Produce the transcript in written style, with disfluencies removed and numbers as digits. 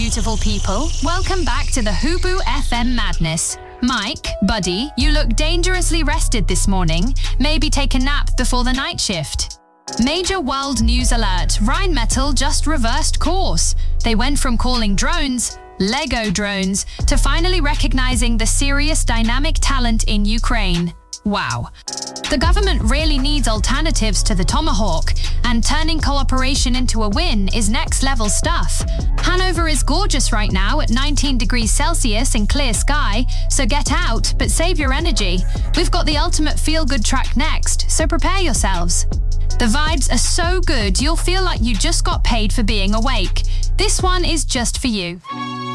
beautiful people. Welcome back to the Hubu FM madness. Mike, buddy, you look dangerously rested this morning. Maybe take a nap before the night shift. Major world news alert. Rheinmetall just reversed course. They went from calling drones Lego drones to finally recognizing the serious dynamic talent in Ukraine. Wow. The government really needs alternatives to the Tomahawk, and turning cooperation into a win is next-level stuff. Hanover is gorgeous right now at 19 degrees Celsius in clear sky, so get out, but save your energy. We've got the ultimate feel-good track next, so prepare yourselves. The vibes are so good you'll feel like you just got paid for being awake. This one is just for you.